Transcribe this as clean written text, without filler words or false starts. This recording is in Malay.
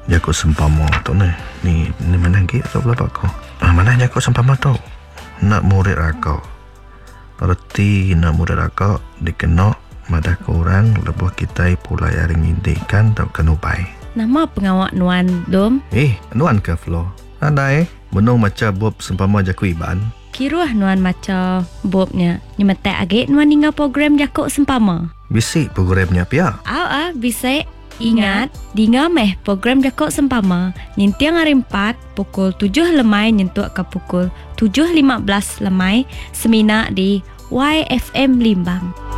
Jago sempama tu ni mana lagi atau berapa kau? Mana jago sempama tu? Nak murid akau. Berarti nak murid akau dikenal madah korang lebuh kita pulai aring indikan tau kenupai. Nama pengawak Nuan Dom? Nuan ke Flo? Ada menung macam bob sempama jaku iban. Kiruah Nuan macam bobnya. Nyemetek agak Nuan tinggal program jakuk sempama. Bisik programnya pia. Bisik. Ingat, dinga meh program jakuk sempama. Nyintiang hari 4 pukul 7 lemai nyentuk ke pukul 7.15 lemai semina di YFM Limbang.